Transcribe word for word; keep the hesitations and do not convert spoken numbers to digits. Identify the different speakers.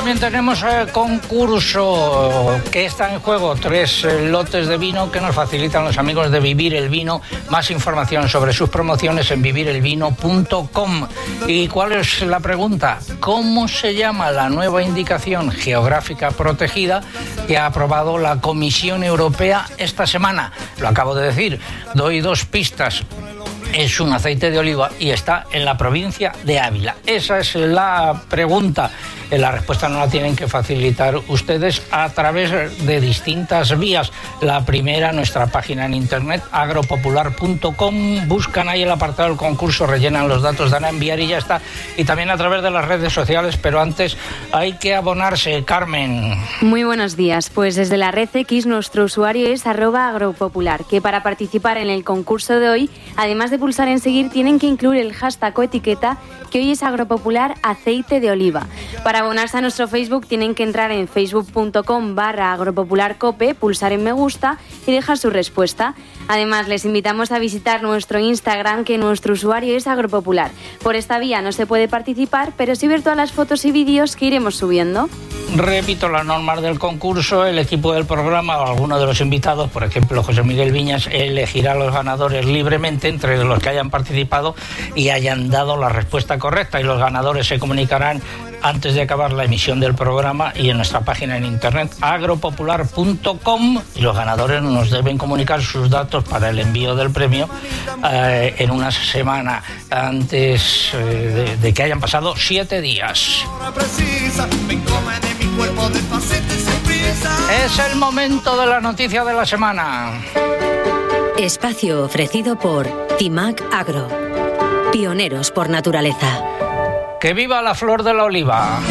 Speaker 1: también tenemos eh, concurso que está en juego, tres eh, lotes de vino que nos facilitan los amigos de Vivir el Vino. Más información sobre sus promociones en vivir el vino punto com. ¿Y cuál es la pregunta? ¿Cómo se llama la nueva indicación geográfica protegida que ha aprobado la Comisión Europea esta semana? Lo acabo de decir, doy dos pistas. Es un aceite de oliva y está en la provincia de Ávila. Esa es la pregunta. La respuesta no la tienen que facilitar ustedes a través de distintas vías. La primera, nuestra página en internet, agropopular punto com. Buscan ahí el apartado del concurso, rellenan los datos, dan a enviar y ya está. Y también a través de las redes sociales, pero antes hay que abonarse. Carmen.
Speaker 2: Muy buenos días. Pues desde la red X nuestro usuario es arroba agropopular, que para participar en el concurso de hoy, además de pulsar en seguir, tienen que incluir el hashtag o etiqueta que hoy es agropopular aceite de oliva. Para abonarse a nuestro Facebook tienen que entrar en facebook punto com barra agropopularcope, pulsar en me gusta y dejar su respuesta. Además, les invitamos a visitar nuestro Instagram, que nuestro usuario es agropopular. Por esta vía no se puede participar, pero sí ver todas las fotos y vídeos que iremos subiendo.
Speaker 1: Repito las normas del concurso. El equipo del programa o alguno de los invitados, por ejemplo José Miguel Viñas, elegirá a los ganadores libremente entre los que hayan participado y hayan dado la respuesta correcta, y los ganadores se comunicarán antes de acabar la emisión del programa y en nuestra página en internet agropopular punto com, y los ganadores nos deben comunicar sus datos para el envío del premio eh, en una semana antes eh, de, de que hayan pasado siete días. Es el momento de la noticia de la semana.
Speaker 3: Espacio ofrecido por Timac Agro, pioneros por naturaleza.
Speaker 1: ¡Que viva la flor de la oliva!